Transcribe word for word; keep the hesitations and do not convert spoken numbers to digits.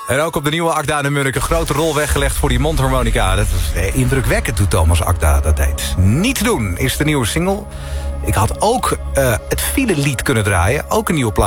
En ook op de nieuwe Akda de Munnik een grote rol weggelegd voor die mondharmonica. Dat was eh, indrukwekkend toen Thomas Akda dat deed. Niet doen is de nieuwe single. Ik had ook uh, het file lied kunnen draaien. Ook een nieuwe plaat.